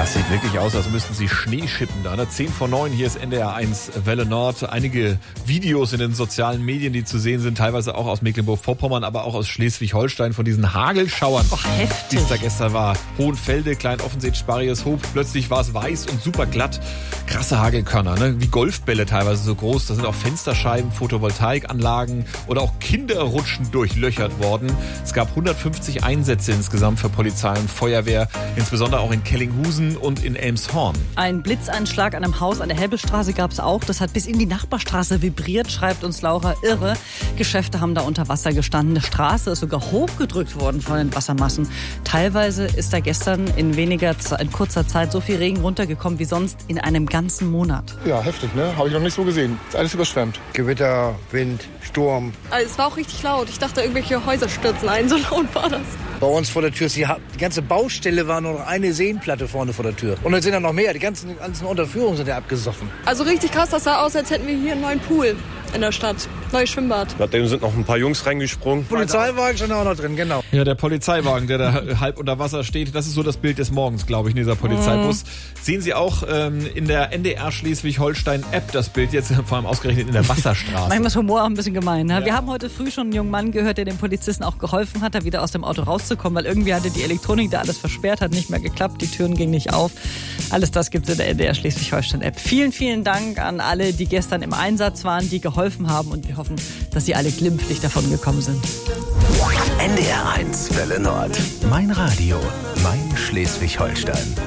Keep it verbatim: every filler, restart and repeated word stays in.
Das sieht wirklich aus, als müssten sie Schnee schippen da. Ne? zehn vor neun, hier ist N D R eins Welle Nord. Einige Videos in den sozialen Medien, die zu sehen sind, teilweise auch aus Mecklenburg-Vorpommern, aber auch aus Schleswig-Holstein, von diesen Hagelschauern, oh, heftig. die es da gestern war. Hohenfelde, Klein-Offensee, Sparrius, Hof, plötzlich war es weiß und super glatt. Krasse Hagelkörner, ne? Wie Golfbälle teilweise so groß. Da sind auch Fensterscheiben, Photovoltaikanlagen oder auch Kinderrutschen durchlöchert worden. Es gab hundertfünfzig Einsätze insgesamt für Polizei und Feuerwehr, insbesondere auch in Kellinghusen und in Elmshorn. Ein Blitzeinschlag an einem Haus an der Hebbelstraße gab es auch. Das hat bis in die Nachbarstraße vibriert, schreibt uns Laura. Irre. Geschäfte haben da unter Wasser gestanden. Die Straße ist sogar hochgedrückt worden von den Wassermassen. Teilweise ist da gestern in weniger, in kurzer Zeit so viel Regen runtergekommen wie sonst in einem ganzen Monat. Ja, heftig, ne? Habe ich noch nicht so gesehen. Ist alles überschwemmt. Gewitter, Wind, Sturm. Also es war auch richtig laut. Ich dachte, irgendwelche Häuser stürzen ein. So laut war das. Bei uns vor der Tür, die ganze Baustelle war nur noch eine Seenplatte vorne vor der Tür. Und dann sind da noch mehr. Die ganzen, ganzen Unterführungen sind ja abgesoffen. Also richtig krass, das sah aus, als hätten wir hier einen neuen Pool in der Stadt. Neues Schwimmbad. Nachdem sind noch ein paar Jungs reingesprungen. Polizeiwagen stand auch noch drin, genau. Ja, der Polizeiwagen, der da halb unter Wasser steht, das ist so das Bild des Morgens, glaube ich, in dieser Polizeibus. Mhm. Sehen Sie auch ähm, in der N D R Schleswig-Holstein-App das Bild jetzt, vor allem ausgerechnet in der Wasserstraße. Manchmal ist Humor auch ein bisschen gemein. Ne? Ja. Wir haben heute früh schon einen jungen Mann gehört, der dem Polizisten auch geholfen hat, da wieder aus dem Auto rauszukommen, weil irgendwie hatte die Elektronik, da alles versperrt hat, nicht mehr geklappt, die Türen gingen nicht auf. Alles das gibt es in der N D R Schleswig-Holstein-App. Vielen, vielen Dank an alle, die gestern im Einsatz waren, die geholfen haben, und wir hoffen, dass sie alle glimpflich davon gekommen sind. N D R eins Welle Nord. Mein Radio, mein Schleswig-Holstein.